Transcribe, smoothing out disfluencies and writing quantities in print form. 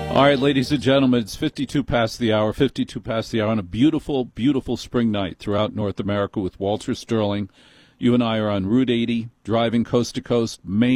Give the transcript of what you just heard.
All right, ladies and gentlemen, it's 52 past the hour on a beautiful, beautiful spring night throughout North America with Walter Sterling. You and I are on Route 80, driving coast to coast, Maine.